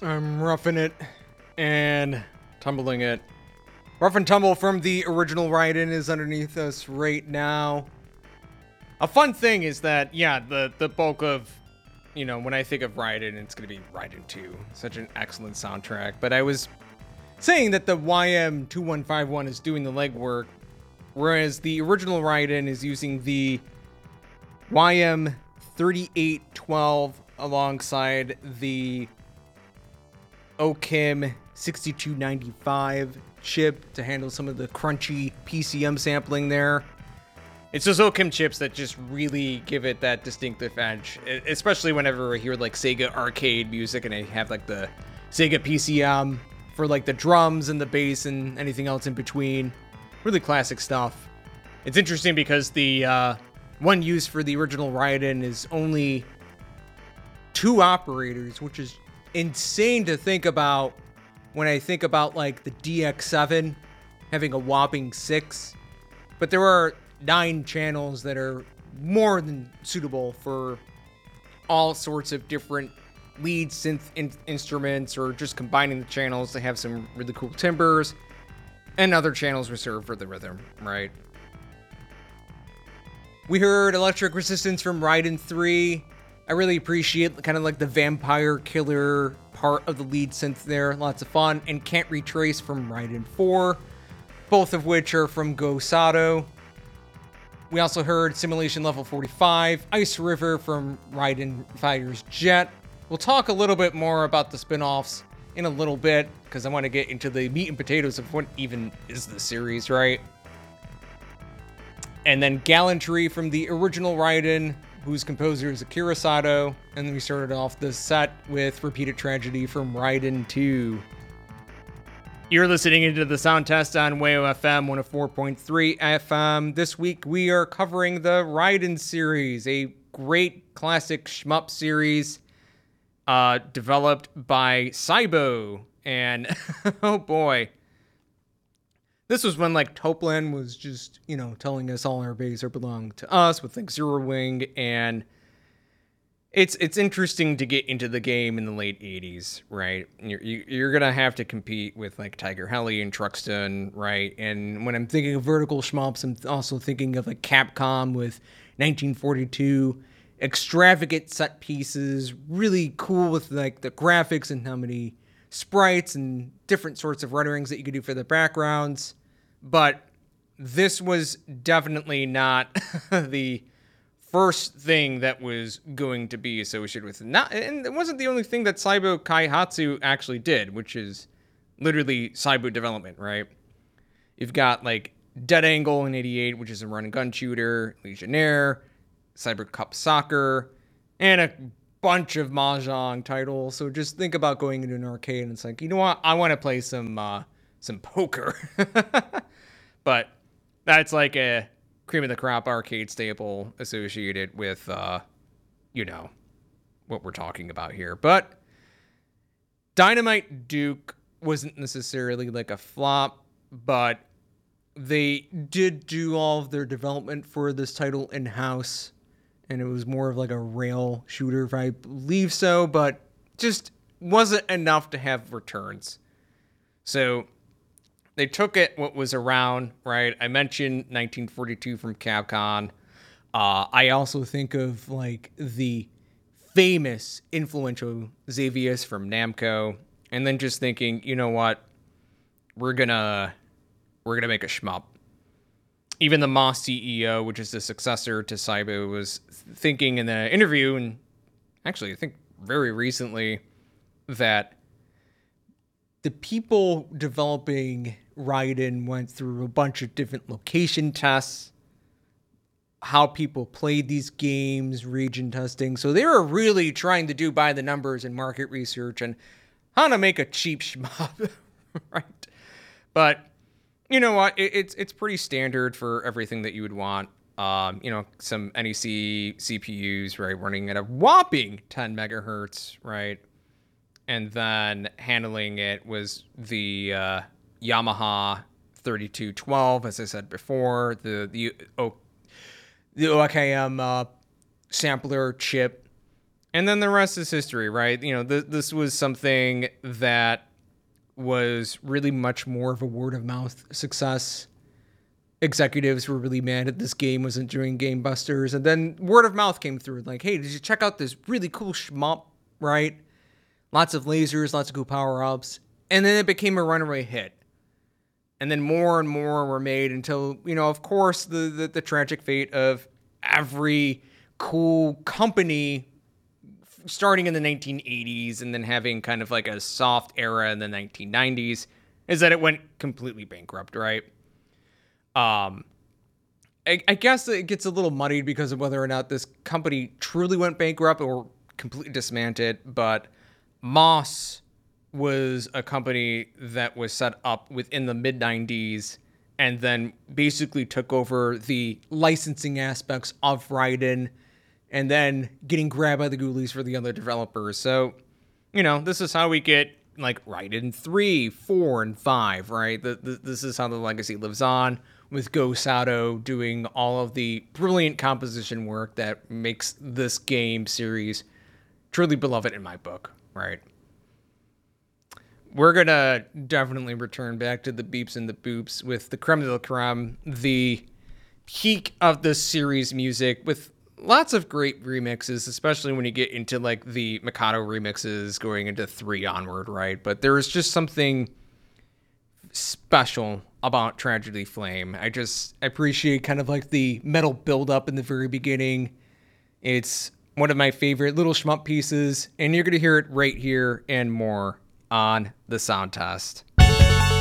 I'm roughing it and tumbling it. Rough and Tumble from the original Raiden is underneath us right now. A fun thing is that, yeah, the bulk of, when I think of Raiden, it's going to be Raiden 2. Such an excellent soundtrack. But I was saying that the YM2151 is doing the legwork, whereas the original Raiden is using the YM3812 alongside the OKIM 6295 chip to handle some of the crunchy PCM sampling there. It's those OKIM chips that just really give it that distinctive edge, especially whenever I hear like Sega arcade music and I have like the Sega PCM for like the drums and the bass and anything else in between. Really classic stuff. It's interesting because the one used for the original Raiden is only 2 operators, which is insane to think about when I think about like the DX7 having a whopping 6. But there are 9 channels that are more than suitable for all sorts of different lead synth instruments, or just combining the channels to have some really cool timbres, and other channels reserved for the rhythm, right? We heard Electric Resistance from Raiden 3. I really appreciate kind of like the vampire killer part of the lead synth there. Lots of fun. And Can't Retrace from Raiden 4, both of which are from Go Sato. We also heard Simulation Level 45, Ice River from Raiden Fighter's Jet. We'll talk a little bit more about the spin-offs in a little bit, because I want to get into the meat and potatoes of what even is the series, right? And then Gallantry from the original Raiden, whose composer is Akira Sato. And then we started off the set with Repeated Tragedy from Raiden 2. You're listening into the Sound Test on WAYO FM 104.3 FM. This week we are covering the Raiden series, a great classic shmup series developed by Saibo. And oh boy, this was when like Toplan was just, telling us all our bays are belong to us with like Zero Wing, and it's interesting to get into the game in the late 80s, right? You're gonna have to compete with like Tiger Heli and Truxton, right? And when I'm thinking of vertical shmups, I'm also thinking of like Capcom with 1942, extravagant set pieces, really cool with like the graphics and how many sprites and different sorts of renderings that you could do for the backgrounds. But this was definitely not the first thing that was going to be associated with it. And it wasn't the only thing that Saibo Kaihatsu actually did, which is literally Saibo development, right? You've got like Dead Angle in 88, which is a run and gun shooter, Legionnaire, Cyber Cup Soccer, and a bunch of Mahjong titles. So just think about going into an arcade and it's like, you know what? I want to play some poker. But that's like a cream of the crop arcade staple associated with, what we're talking about here. But Dynamite Duke wasn't necessarily like a flop, but they did do all of their development for this title in-house, and it was more of like a rail shooter, if I believe so, but just wasn't enough to have returns. So they took it what was around, right? I mentioned 1942 from Capcom. I also think of like the famous, influential Xavius from Namco, and then just thinking, you know what, we're gonna make a shmup. Even the Moss CEO, which is the successor to Saibo, was thinking in the interview, and actually I think very recently, that the people developing Raiden went through a bunch of different location tests, how people played these games, region testing. So they were really trying to do by the numbers and market research and how to make a cheap shmup, right? But you know what? It's pretty standard for everything that you would want. Some NEC CPUs, right, running at a whopping 10 megahertz, right? And then handling it was the Yamaha 3212, as I said before, the OKM sampler chip And then the rest is history, right? You know, this was something that was really much more of a word of mouth success. Executives were really mad at this game wasn't doing Game Busters. And then word of mouth came through like, hey, did you check out this really cool shmup, right? Lots of lasers, lots of cool power-ups. And then it became a runaway hit. And then more and more were made until, you know, of course, the tragic fate of every cool company starting in the 1980s and then having kind of like a soft era in the 1990s is that it went completely bankrupt, right? I guess it gets a little muddied because of whether or not this company truly went bankrupt or completely dismantled, but Moss was a company that was set up within the mid-90s and then basically took over the licensing aspects of Raiden and then getting grabbed by the Ghoulies for the other developers. So, you know, this is how we get, like, Raiden 3, 4, and 5, right? This is how the legacy lives on, with Go Sato doing all of the brilliant composition work that makes this game series truly beloved in my book, right? We're going to definitely return back to the beeps and the boops with the creme de la creme, the peak of this series music with lots of great remixes, especially when you get into like the Mikado remixes going into 3 onward, right? But there is just something special about Tragedy Flame. I appreciate kind of like the metal buildup in the very beginning. It's one of my favorite little shmup pieces, and you're going to hear it right here and more on the Sound Test.